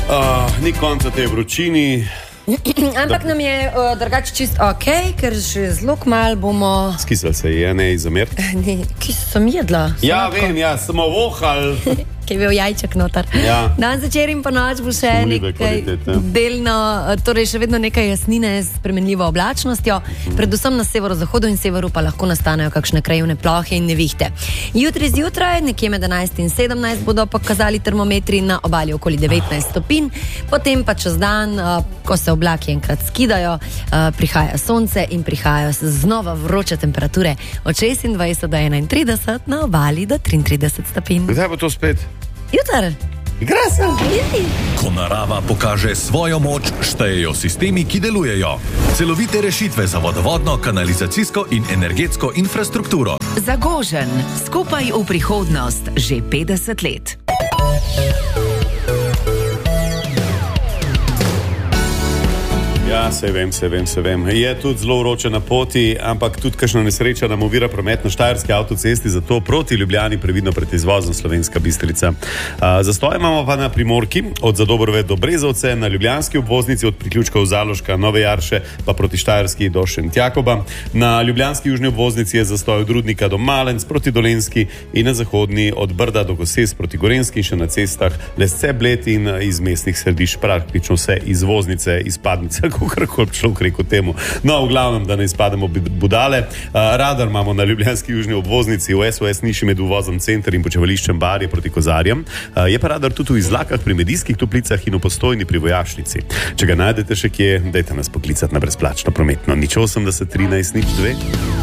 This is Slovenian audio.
Ni konca tej vročini. Ampak nam je drugače čist ok, ker že zelo kmalu bomo... Skisal se je, ne izamer? Ne, kis sem jedla. Ja, vem, ja, samo vohal. Ki je bil jajček noter. Ja. Dan zvečer in po noč bo še nekaj delno, torej še vedno nekaj jasnine s spremenljivo oblačnostjo, predvsem na severozahodu in severu pa lahko nastanejo kakšne krajevne plohe in nevihte. Jutri zjutraj, nekje med 11 in 17 bodo pokazali termometri, na obali okoli 19 stopinj, potem pa čez dan, ko se oblaki enkrat skidajo, prihaja sonce in prihajajo znova vroče temperature od 26 do 31, na obali do 33 stopinj. Kdaj bo to spet? Jutr. Krasno. Ko narava pokaže svojo moč, štejejo sistemi, ki delujejo. Celovite rešitve za vodovodno, kanalizacijsko in energetsko infrastrukturo. Zagožen, skupaj v prihodnost že 50 let. Ja, se vem. Je tudi zelo vroče na poti, ampak tudi kakšna nesreča nam ovira promet na štajerski avtocesti, zato proti Ljubljani previdno pred izvozom Slovenska Bistrica. Zastoj imamo pa na Primorki, od Zadobrove do Brezovce, na ljubljanski obvoznici od priključka v Zaloška, Nove Jarše, pa proti Štajerski do Šentjakoba. Na ljubljanski južni obvoznici je zastoj od Rudnika do Malenc proti Dolenjski in na zahodni od Brda do Gosez proti Gorenjski, še na cestah Lesce, Bled in iz mestnih središč praktično vse izvoznice, izpadnice, kakorkoli človek rekel temu. No, v glavnem, da ne izpademo budale. Radar imamo na ljubljanski južni obvoznici v SOS Niši med uvozom Center in počevališčem Barje proti Kozarjem. Je pa radar tudi v Izlakah pri Medijskih Toplicah in v Postojni pri Vojašnici. Če ga najdete še kje, dajte nas poklicati na brezplačno prometno 080 13 02.